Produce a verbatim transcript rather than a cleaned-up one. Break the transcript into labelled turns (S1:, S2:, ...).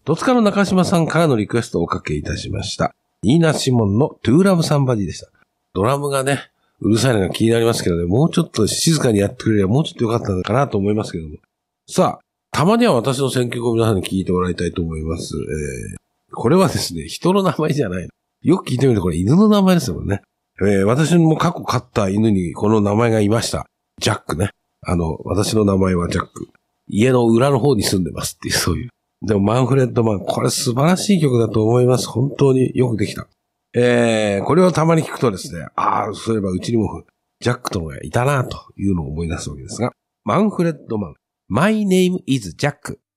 S1: 戸塚の中島さんからのリクエストをおかけいたしました。ニーナ・シモンのトゥーラブサンバディでした。ドラムがね、うるさいのが気になりますけどね、もうちょっと静かにやってくれればもうちょっと良かったのかなと思いますけども。さあ、たまには私の選曲を皆さんに聞いてもらいたいと思います。えー、これはですね、人の名前じゃない。よく聞いてみるとこれ犬の名前ですよね。えー、私も過去飼った犬にこの名前がいました。ジャックね。あの、私の名前はジャック。家の裏の方に住んでますっていう、そういう。でもマンフレッドマン、これ素晴らしい曲だと思います。本当によくできた。えー、これをたまに聞くとですね、ああ、そういえばうちにもジャックとのがいたなというのを思い出すわけですが、マンフレッドマン、My name is Jack。